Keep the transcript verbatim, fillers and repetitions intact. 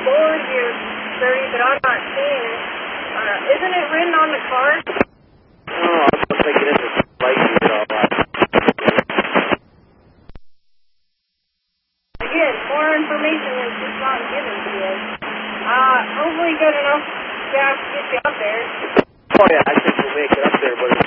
board here, thirty, but I'm not seeing it. Uh, isn't it written on the card? No, I was thinking it's a light here, all right. Again, more information is just not given to us. Uh, hopefully good enough gas to get you up there. Oh yeah, I think we'll make it up there, but